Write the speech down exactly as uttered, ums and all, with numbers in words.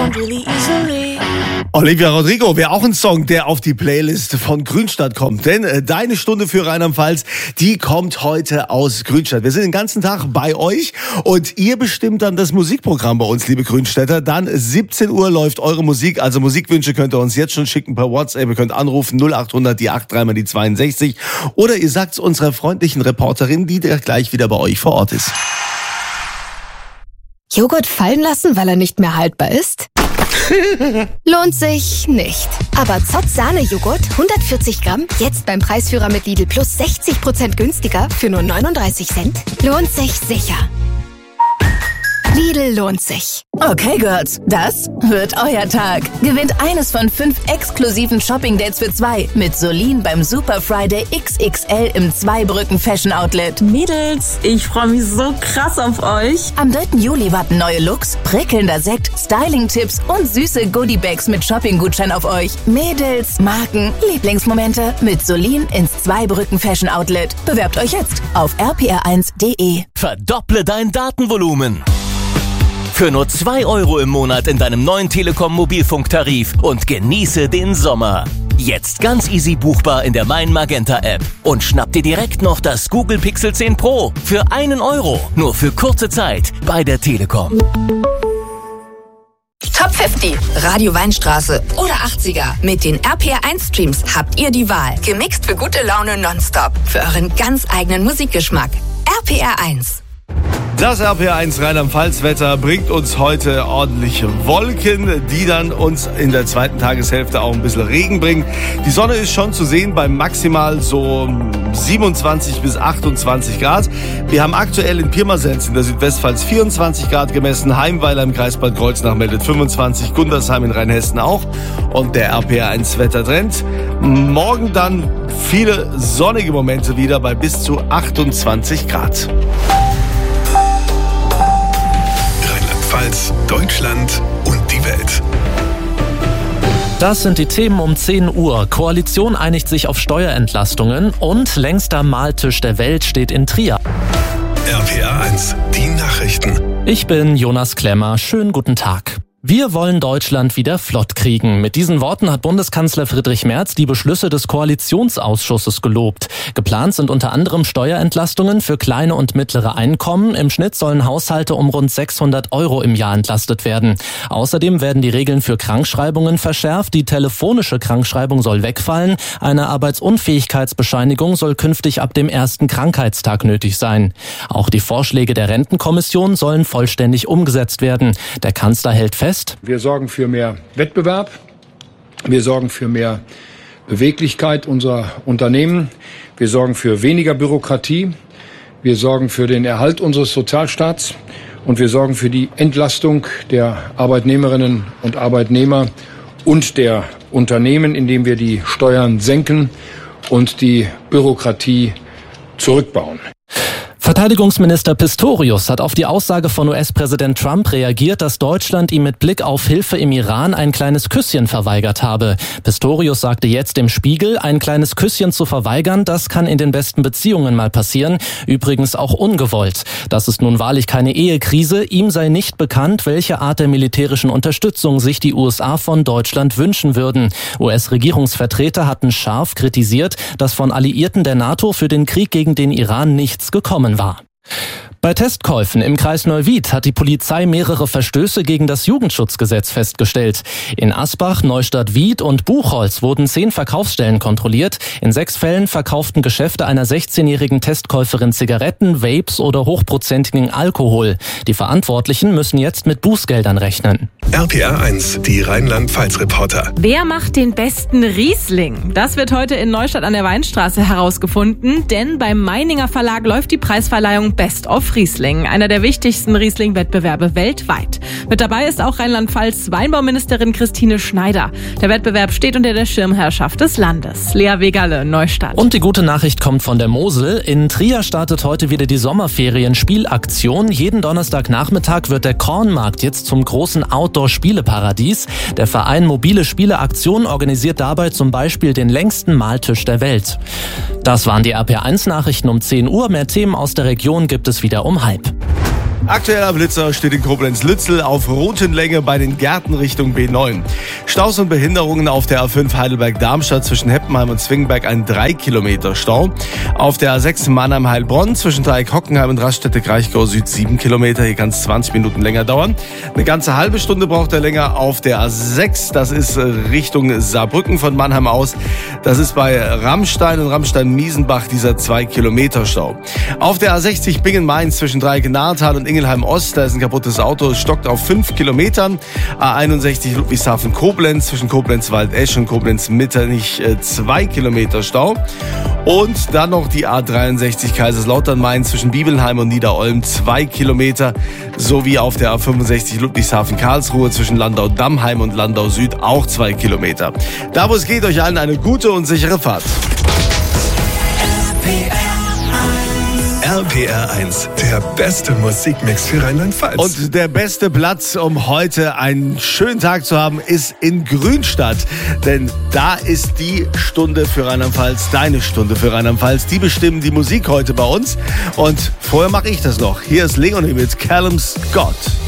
Olivia Rodrigo wäre auch ein Song, der auf die Playlist von Grünstadt kommt. Denn äh, deine Stunde für Rheinland-Pfalz, die kommt heute aus Grünstadt. Wir sind den ganzen Tag bei euch und ihr bestimmt dann das Musikprogramm bei uns, liebe Grünstädter. Dann siebzehn Uhr läuft eure Musik. Also Musikwünsche könnt ihr uns jetzt schon schicken per WhatsApp. Ihr könnt anrufen null acht hundert, die acht, dreimal die zweiundsechzig. Oder ihr sagt's unserer freundlichen Reporterin, die gleich wieder bei euch vor Ort ist. Joghurt fallen lassen, weil er nicht mehr haltbar ist? Lohnt sich nicht. Aber Zott Sahne-Joghurt, hundertvierzig Gramm, jetzt beim Preisführer mit Lidl Plus sechzig Prozent günstiger für nur neununddreißig Cent. Lohnt sich sicher. Lidl lohnt sich. Okay, Girls, das wird euer Tag. Gewinnt eines von fünf exklusiven Shopping-Dates für zwei mit Solin beim Super Friday X X L im Zweibrücken Fashion Outlet. Mädels, ich freue mich so krass auf euch. Am dritten Juli warten neue Looks, prickelnder Sekt, Styling-Tipps und süße Goodie-Bags mit Shopping-Gutschein auf euch. Mädels, Marken, Lieblingsmomente mit Solin ins Zweibrücken Fashion Outlet. Bewerbt euch jetzt auf r p r eins punkt d e. Verdopple dein Datenvolumen. Für nur zwei Euro im Monat in deinem neuen Telekom-Mobilfunktarif und genieße den Sommer. Jetzt ganz easy buchbar in der Mein Magenta App. Und schnapp dir direkt noch das Google Pixel zehn Pro für einen Euro. Nur für kurze Zeit bei der Telekom. Top fünfzig, Radio Weinstraße oder achtziger. Mit den R P R eins Streams habt ihr die Wahl. Gemixt für gute Laune nonstop. Für euren ganz eigenen Musikgeschmack. R P R eins. Das R P R eins Rheinland-Pfalz-Wetter bringt uns heute ordentliche Wolken, die dann uns in der zweiten Tageshälfte auch ein bisschen Regen bringen. Die Sonne ist schon zu sehen bei maximal so siebenundzwanzig bis achtundzwanzig Grad. Wir haben aktuell in Pirmasens in der Südwestpfalz vierundzwanzig Grad gemessen. Heimweiler im Kreis Bad Kreuznach meldet fünfundzwanzig, Gundersheim in Rheinhessen auch. Und der R P R eins Wettertrend. Morgen dann viele sonnige Momente wieder bei bis zu achtundzwanzig Grad. Rheinland-Pfalz, Deutschland und die Welt. Das sind die Themen um zehn Uhr. Koalition einigt sich auf Steuerentlastungen und längster Maltisch der Welt steht in Trier. R P R eins, die Nachrichten. Ich bin Jonas Klemmer. Schönen guten Tag. Wir wollen Deutschland wieder flott kriegen. Mit diesen Worten hat Bundeskanzler Friedrich Merz die Beschlüsse des Koalitionsausschusses gelobt. Geplant sind unter anderem Steuerentlastungen für kleine und mittlere Einkommen. Im Schnitt sollen Haushalte um rund sechshundert Euro im Jahr entlastet werden. Außerdem werden die Regeln für Krankschreibungen verschärft. Die telefonische Krankschreibung soll wegfallen. Eine Arbeitsunfähigkeitsbescheinigung soll künftig ab dem ersten Krankheitstag nötig sein. Auch die Vorschläge der Rentenkommission sollen vollständig umgesetzt werden. Der Kanzler hält fest, wir sorgen für mehr Wettbewerb, wir sorgen für mehr Beweglichkeit unserer Unternehmen, wir sorgen für weniger Bürokratie, wir sorgen für den Erhalt unseres Sozialstaats und wir sorgen für die Entlastung der Arbeitnehmerinnen und Arbeitnehmer und der Unternehmen, indem wir die Steuern senken und die Bürokratie zurückbauen. Verteidigungsminister Pistorius hat auf die Aussage von U S-Präsident Trump reagiert, dass Deutschland ihm mit Blick auf Hilfe im Iran ein kleines Küsschen verweigert habe. Pistorius sagte jetzt im Spiegel, ein kleines Küsschen zu verweigern, das kann in den besten Beziehungen mal passieren, übrigens auch ungewollt. Das ist nun wahrlich keine Ehekrise, ihm sei nicht bekannt, welche Art der militärischen Unterstützung sich die U S A von Deutschland wünschen würden. U S-Regierungsvertreter hatten scharf kritisiert, dass von Alliierten der NATO für den Krieg gegen den Iran nichts gekommen war. Bei Testkäufen im Kreis Neuwied hat die Polizei mehrere Verstöße gegen das Jugendschutzgesetz festgestellt. In Asbach, Neustadt-Wied und Buchholz wurden zehn Verkaufsstellen kontrolliert. In sechs Fällen verkauften Geschäfte einer sechzehnjährigen Testkäuferin Zigaretten, Vapes oder hochprozentigen Alkohol. Die Verantwortlichen müssen jetzt mit Bußgeldern rechnen. R P R eins, die Rheinland-Pfalz-Reporter. Wer macht den besten Riesling? Das wird heute in Neustadt an der Weinstraße herausgefunden, denn beim Meininger Verlag läuft die Preisverleihung Best of Riesling, einer der wichtigsten Riesling-Wettbewerbe weltweit. Mit dabei ist auch Rheinland-Pfalz Weinbauministerin Christine Schneider. Der Wettbewerb steht unter der Schirmherrschaft des Landes. Lea Wegerle, Neustadt. Und die gute Nachricht kommt von der Mosel. In Trier startet heute wieder die Sommerferien-Spielaktion. Jeden Donnerstagnachmittag wird der Kornmarkt jetzt zum großen Outdoor-Spieleparadies. Der Verein Mobile Spieleaktion organisiert dabei zum Beispiel den längsten Maltisch der Welt. Das waren die R P R eins Nachrichten um zehn Uhr. Mehr Themen aus der Region gibt es wieder um halb. Aktueller Blitzer steht in Koblenz-Lützel auf Routenlänge bei den Gärten Richtung B neun. Staus und Behinderungen auf der A fünf Heidelberg-Darmstadt zwischen Heppenheim und Zwingenberg, ein drei Kilometer Stau. Auf der A sechs Mannheim-Heilbronn zwischen Dreieck-Hockenheim und Raststätte-Kraichgau Süd sieben Kilometer. Hier kann es zwanzig Minuten länger dauern. Eine ganze halbe Stunde braucht er länger auf der A sechs. Das ist Richtung Saarbrücken von Mannheim aus. Das ist bei Rammstein und Rammstein-Miesenbach dieser zwei Kilometer Stau. Auf der A sechzig Bingen-Mainz zwischen Dreieck-Nahrtal und Ingelheim-Ost, da ist ein kaputtes Auto, stockt auf fünf Kilometern. A einundsechzig Ludwigshafen-Koblenz zwischen Koblenz-Waldesch und Koblenz-Mitternich zwei Kilometer Stau. Und dann noch die A dreiundsechzig Kaiserslautern-Main zwischen Bibelnheim und Niederolm zwei Kilometer. Sowie auf der A fünfundsechzig Ludwigshafen-Karlsruhe zwischen Landau-Dammheim und Landau-Süd auch zwei Kilometer. Da wo es geht, euch allen eine gute und sichere Fahrt. R P R eins, der beste Musikmix für Rheinland-Pfalz. Und der beste Platz, um heute einen schönen Tag zu haben, ist in Grünstadt. Denn da ist die Stunde für Rheinland-Pfalz, deine Stunde für Rheinland-Pfalz. Die bestimmen die Musik heute bei uns. Und vorher mache ich das noch. Hier ist Leonie mit Callum Scott.